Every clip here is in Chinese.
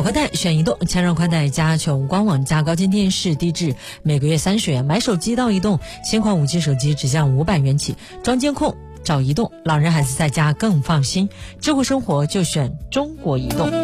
好宽带选移动，千让宽带加穷官网加高清电视低至每个月30元，买手机到移动，新款5G 手机只降500元起，装监控找移动，老人孩子在家更放心，智慧生活就选中国移动。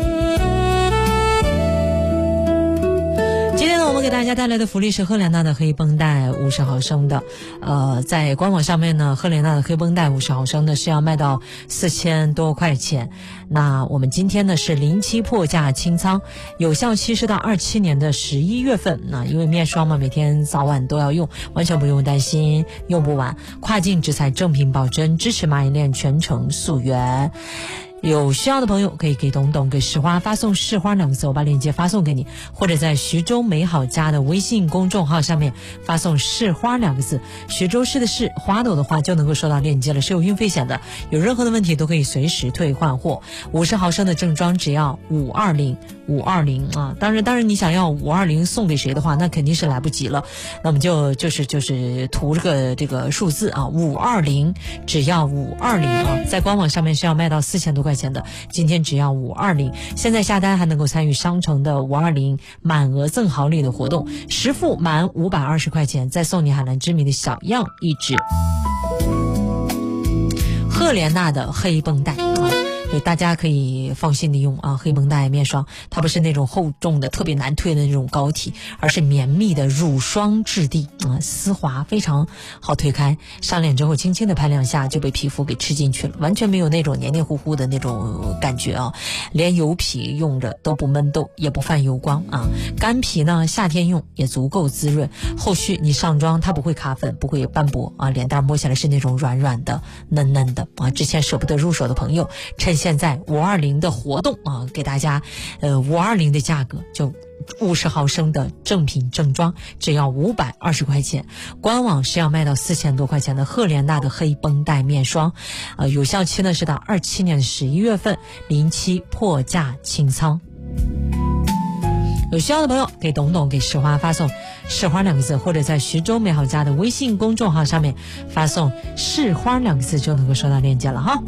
今天呢，我们给大家带来的福利是赫莲娜的黑绷带50毫升的，在官网上面呢，赫莲娜的黑绷带50毫升的是要卖到4000多块钱。那我们今天呢是07破价清仓，有效期是到27年的11月份。那因为面霜嘛，每天早晚都要用，完全不用担心用不完。跨境直采正品保真，支持蚂蚁链全程溯源。有需要的朋友可以给董董给石花发送市花2个字，我把链接发送给你，或者在徐州美好家的微信公众号上面发送市花2个字，徐州市的市，花朵的花，就能够收到链接了，是有运费险的，有任何的问题都可以随时退换货。50毫升的正装只要520啊，当然你想要520送给谁的话，那肯定是来不及了。那我们就是图这个数字啊，520只要520啊，在官网上面是要卖到4000多块钱的，今天只要520。现在下单还能够参与商城的520满额赠好礼的活动，10付满520块钱再送你海蓝之谜的小样一支。赫莲娜的黑绷带啊，对，大家可以放心的用啊，黑绷带面霜，它不是那种厚重的特别难推的那种膏体，而是绵密的乳霜质地啊，丝滑，非常好推开，上脸之后轻轻的拍2下就被皮肤给吃进去了，完全没有那种黏黏糊糊的那种感觉啊，连油皮用着都不闷痘，也不泛油光啊，干皮呢夏天用也足够滋润，后续你上妆它不会卡粉，不会斑驳啊，脸蛋摸起来是那种软软的嫩嫩的啊，之前舍不得入手的朋友，趁现在520的活动啊，给大家520的价格，就50毫升的正品正装只要520块钱，官网是要卖到4000多块钱的赫莲娜的黑绷带面霜，有效期呢是到27年的11月份，07破价清仓。有需要的朋友给董董给石花发送市花2个字，或者在徐州美好家的微信公众号上面发送市花2个字就能够收到链接了哈。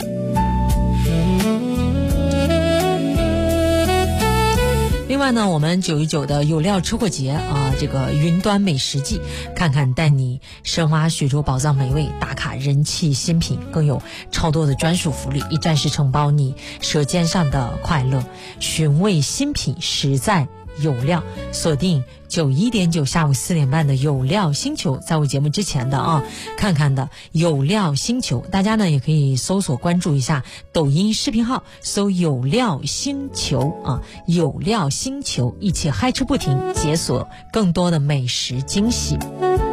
另外呢，我们919的有料吃货节啊，这个云端美食季，看看带你深挖徐州宝藏美味，打卡人气新品，更有超多的专属福利，一站式承包你舌尖上的快乐，寻味新品实在有料，锁定91.9下午4点半的有料星球，在我节目之前的啊，看看的有料星球，大家呢也可以搜索关注一下抖音视频号，搜有料星球啊，有料星球，一起嗨吃不停，解锁更多的美食惊喜。